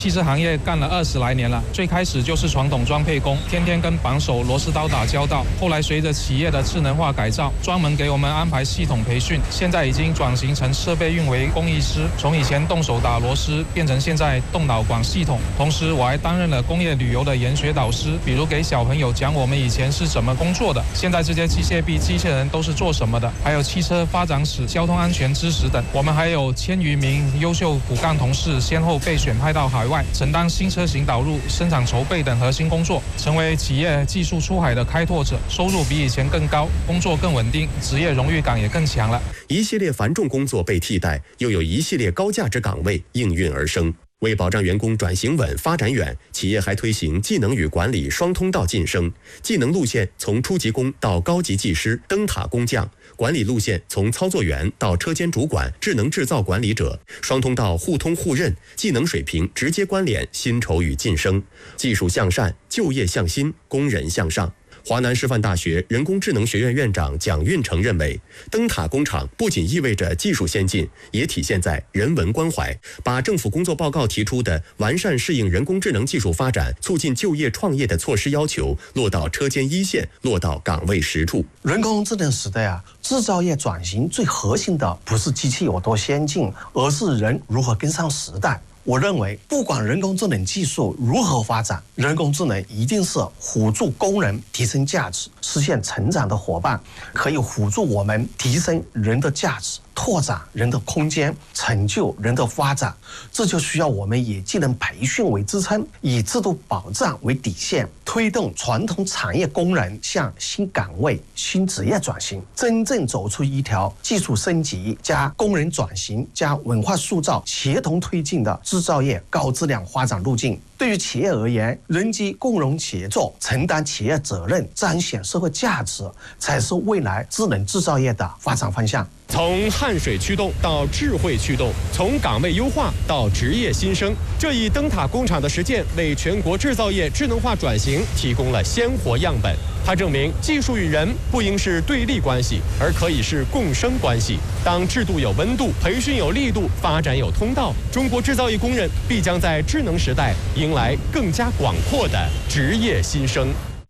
汽车行业干了20来年了，最开始就是传统装配工，天天跟绑手、螺丝刀打交道。后来随着企业的智能化改造，专门给我们安排系统培训，现在已经转型成设备运维工艺师，从以前动手打螺丝变成现在动脑管系统。同时我还担任了工业旅游的研学导师，比如给小朋友讲我们以前是怎么工作的，现在这些机械臂、机器人都是做什么的，还有汽车发展史、交通安全知识等。我们还有1000余名优秀骨干同事先后被选派到海外，承担新车型导入、生产筹备等核心工作，成为企业技术出海的开拓者，收入比以前更高，工作更稳定，职业荣誉感也更强了。 一系列繁重工作被替代，又有一系列高价值岗位应运而生。为保障员工转型稳、发展远，企业还推行技能与管理双通道晋升，技能路线从初级工到高级技师、灯塔工匠，管理路线从操作员到车间主管、智能制造管理者，双通道互通互认，技能水平直接关联薪酬与晋升，技术向善，就业向新，工人向上。华南师范大学人工智能学院院长蒋运成认为，灯塔工厂不仅意味着技术先进，也体现在人文关怀，把政府工作报告提出的完善适应人工智能技术发展、促进就业创业的措施要求落到车间一线，落到岗位实处。 人工智能时代制造业转型最核心的不是机器有多先进，而是人如何跟上时代。我认为，不管人工智能技术如何发展，人工智能一定是辅助工人提升价值、实现成长的伙伴，可以辅助我们提升人的价值、拓展人的空间、成就人的发展。这就需要我们以技能培训为支撑，以制度保障为底线，推动传统产业工人向新岗位、新职业转型，真正走出一条技术升级加工人转型加文化塑造协同推进的制造业高质量发展路径。对于企业而言，人机共融协作，承担企业责任，彰显社会价值，才是未来智能制造业的发展方向。 从汗水驱动到智慧驱动，从岗位优化到职业新生，这一灯塔工厂的实践为全国制造业智能化转型提供了鲜活样本。它证明技术与人不应是对立关系，而可以是共生关系。当制度有温度，培训有力度，发展有通道，中国制造业工人必将在智能时代迎来更加广阔的职业新生。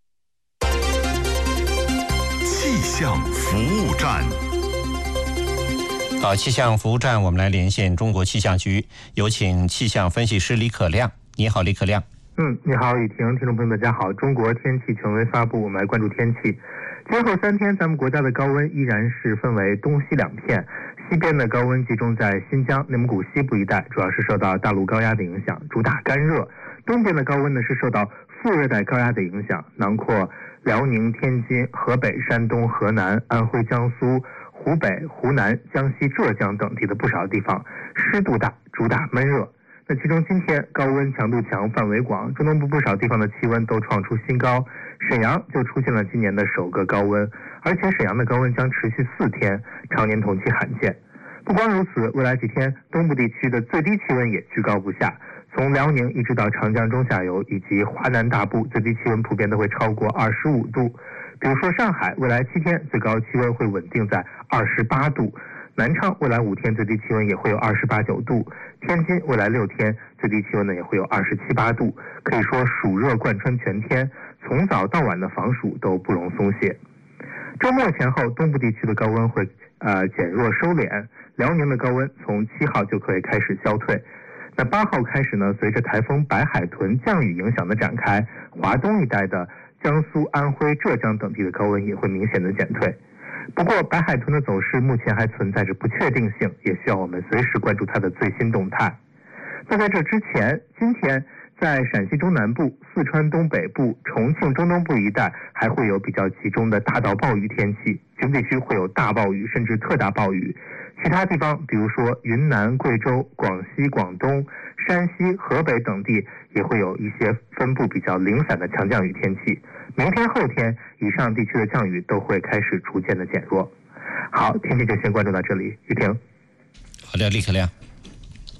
气象服务站。 好，气象服务站，我们来连线中国气象局，有请气象分析师李可亮。你好，李可亮。 你好，雨婷，听众朋友们，大家好。中国天气权威发布，我们来关注天气。今后3天，咱们国家的高温依然是分为东西两片，西边的高温集中在新疆、内蒙古西部一带，主要是受到大陆高压的影响，主打干热；东边的高温呢是受到副热带高压的影响，囊括辽宁、天津、河北、山东、河南、安徽、江苏、湖北、湖南、江西、浙江等地的不少地方，湿度大，主打闷热。那其中今天高温强度强，范围广，中东部不少地方的气温都创出新高，沈阳就出现了今年的首个高温，而且沈阳的高温将持续4天，常年同期罕见。不光如此，未来几天东部地区的最低气温也居高不下，从辽宁一直到长江中下游以及华南大部，最低气温普遍都会超过25度。比如说上海，未来7天最高气温会稳定在28度。南昌未来5天最低气温也会有28、9度，天津未来6天最低气温呢也会有27、8度，可以说暑热贯穿全天，从早到晚的防暑都不容松懈。周末前后，东部地区的高温会减弱收敛，辽宁的高温从7号就可以开始消退。那8号开始呢，随着台风白海豚降雨影响的展开，华东一带的江苏、安徽、浙江等地的高温也会明显的减退。不过白海豚的走势目前还存在着不确定性，也需要我们随时关注它的最新动态。那在这之前，今天在陕西中南部、四川东北部、重庆中东部一带还会有比较集中的大到暴雨天气，局部地区会有大暴雨甚至特大暴雨。其他地方比如说云南、贵州、广西、广东、山西、河北等地也会有一些分布比较零散的强降雨天气。明天后天以上地区的降雨都会开始逐渐的减弱。好，天气就先关注到这里，雨婷。 好的，李可亮。